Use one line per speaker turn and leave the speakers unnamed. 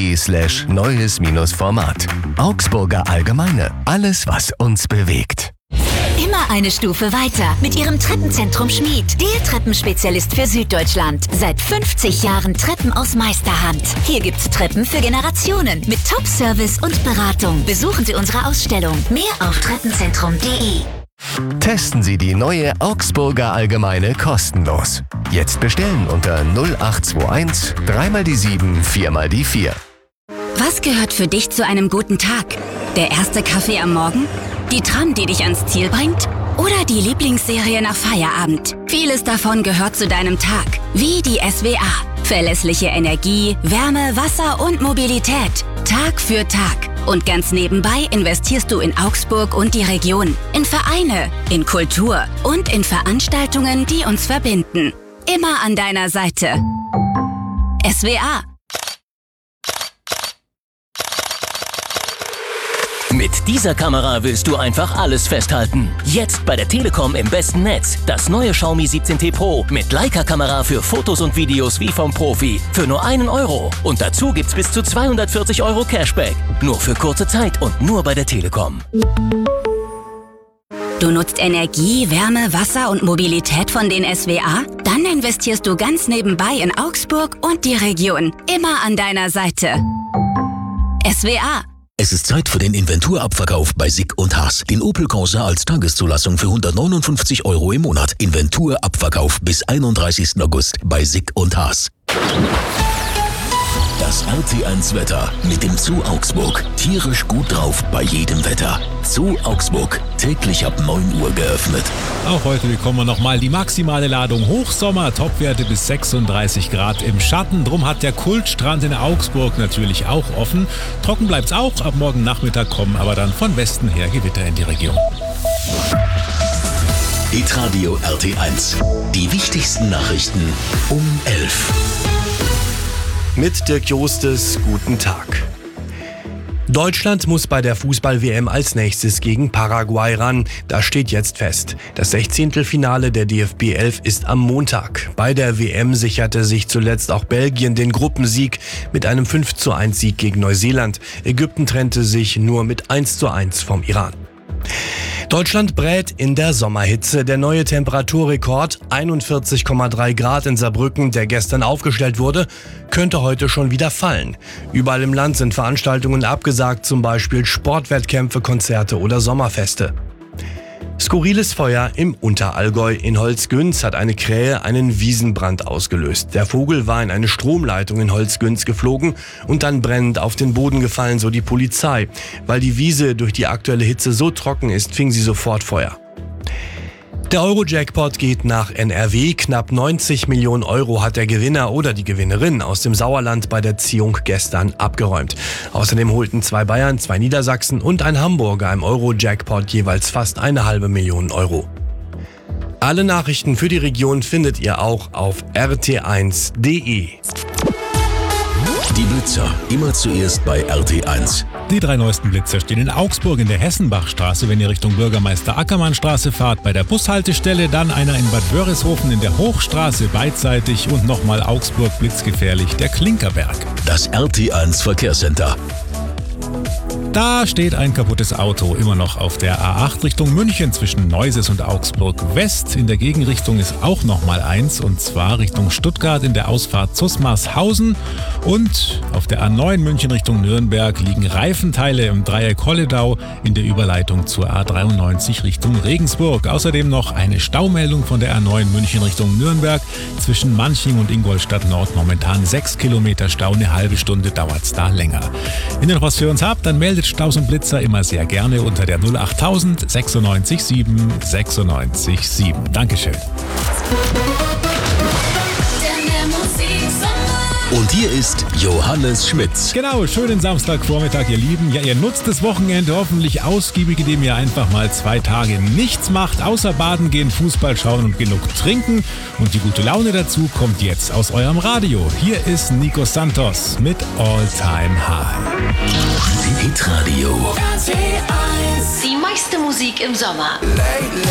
augsburger.de/neues-Format. Augsburger Allgemeine. Alles, was uns bewegt.
Immer eine Stufe weiter mit Ihrem Treppenzentrum Schmied. Der Treppenspezialist für Süddeutschland. Seit 50 Jahren Treppen aus Meisterhand. Hier gibt's Treppen für Generationen mit Top-Service und Beratung. Besuchen Sie unsere Ausstellung. Mehr auf treppenzentrum.de.
Testen Sie die neue Augsburger Allgemeine kostenlos. Jetzt bestellen unter 0821 3x7 4x4.
Was gehört für dich zu einem guten Tag? Der erste Kaffee am Morgen? Die Tram, die dich ans Ziel bringt? Oder die Lieblingsserie nach Feierabend? Vieles davon gehört zu deinem Tag. Wie die SWA. Verlässliche Energie, Wärme, Wasser und Mobilität. Tag für Tag. Und ganz nebenbei investierst du in Augsburg und die Region. In Vereine, in Kultur und in Veranstaltungen, die uns verbinden. Immer an deiner Seite. SWA.
Mit dieser Kamera willst du einfach alles festhalten. Jetzt bei der Telekom im besten Netz. Das neue Xiaomi 17T Pro mit Leica-Kamera für Fotos und Videos wie vom Profi. Für nur 1 Euro. Und dazu gibt's bis zu 240 Euro Cashback. Nur für kurze Zeit und nur bei der Telekom.
Du nutzt Energie, Wärme, Wasser und Mobilität von den SWA? Dann investierst du ganz nebenbei in Augsburg und die Region. Immer an deiner Seite. SWA.
Es ist Zeit für den Inventurabverkauf bei Sick & Haas. Den Opel Corsa als Tageszulassung für 159 Euro im Monat. Inventurabverkauf bis 31. August bei Sick & Haas. Das RT1 Wetter mit dem Zoo Augsburg. Tierisch gut drauf bei jedem Wetter. Zoo Augsburg. Täglich ab 9 Uhr geöffnet.
Auch heute bekommen wir nochmal die maximale Ladung. Hochsommer, Topwerte bis 36 Grad im Schatten. Drum hat der Kultstrand in Augsburg natürlich auch offen. Trocken bleibt's auch. Ab morgen Nachmittag kommen aber dann von Westen her Gewitter in die Region.
Hitradio RT1. Die wichtigsten Nachrichten um 11.
Mit Dirk Jostes, guten Tag. Deutschland muss bei der Fußball-WM als nächstes gegen Paraguay ran. Das steht jetzt fest. Das 16. Finale der DFB 11 ist am Montag. Bei der WM sicherte sich zuletzt auch Belgien den Gruppensieg mit einem 5:1 Sieg gegen Neuseeland. Ägypten trennte sich nur mit 1:1 vom Iran. Deutschland brät in der Sommerhitze. Der neue Temperaturrekord, 41,3 Grad in Saarbrücken, der gestern aufgestellt wurde, könnte heute schon wieder fallen. Überall im Land sind Veranstaltungen abgesagt, zum Beispiel Sportwettkämpfe, Konzerte oder Sommerfeste. Skurriles Feuer im Unterallgäu. In Holzgünz hat eine Krähe einen Wiesenbrand ausgelöst. Der Vogel war in eine Stromleitung in Holzgünz geflogen und dann brennend auf den Boden gefallen, so die Polizei. Weil die Wiese durch die aktuelle Hitze so trocken ist, fing sie sofort Feuer. Der Euro-Jackpot geht nach NRW. Knapp 90 Millionen Euro hat der Gewinner oder die Gewinnerin aus dem Sauerland bei der Ziehung gestern abgeräumt. Außerdem holten 2 Bayern, 2 Niedersachsen und ein Hamburger im Euro-Jackpot jeweils fast 1,5 Million Euro. Alle Nachrichten für die Region findet ihr auch auf rt1.de.
Die Blitzer, immer zuerst bei RT1.
Die 3 neuesten Blitzer stehen in Augsburg in der Hessenbachstraße, wenn ihr Richtung Bürgermeister Ackermannstraße fahrt, bei der Bushaltestelle, dann einer in Bad Wörishofen in der Hochstraße beidseitig und nochmal Augsburg blitzgefährlich, der Klinkerberg.
Das RT1 Verkehrscenter.
Da steht ein kaputtes Auto immer noch auf der A8 Richtung München zwischen Neuses und Augsburg West. In der Gegenrichtung ist auch nochmal eins, und zwar Richtung Stuttgart in der Ausfahrt Zusmarshausen. Und auf der A9 München Richtung Nürnberg liegen Reifenteile im Dreieck Holledau in der Überleitung zur A93 Richtung Regensburg. Außerdem noch eine Staumeldung von der A9 München Richtung Nürnberg zwischen Manching und Ingolstadt Nord. Momentan 6 Kilometer Stau, eine halbe Stunde dauert es da länger. Wenn ihr noch was für uns habt, dann meldet Staus und Blitzer immer sehr gerne unter der 08000 96 7 96 7. Dankeschön.
Und hier ist Johannes Schmitz.
Genau, schönen Samstagvormittag, ihr Lieben. Ja, ihr nutzt das Wochenende hoffentlich ausgiebig, indem ihr einfach mal 2 Tage nichts macht, außer baden gehen, Fußball schauen und genug trinken. Und die gute Laune dazu kommt jetzt aus eurem Radio. Hier ist Nico Santos mit All Time High.
Hitradio.
Die meiste Musik im Sommer.
Lately